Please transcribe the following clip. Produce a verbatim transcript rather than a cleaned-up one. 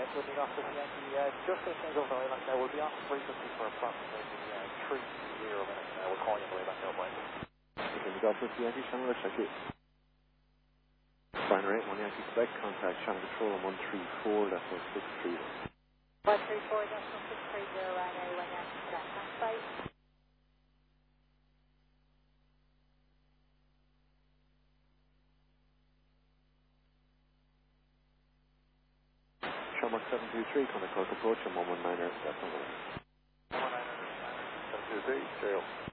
Looking after the Yankee, uh, just as things over the way back now, we'll be off frequency for approximately uh, three zero minutes now. We'll call you on the way back now, Brian. Okay, we got fifty Yankee, channel, check it. Binary eight one Yankee Quebec, contact channel control on one three four, that's one six three. one three four, that's one six three zero, Binary one Yankee Quebec, thanks, bye. Shamrock seven two three, contact Cork approach on one one niner, that's number one. one one niner, seven two three, zero.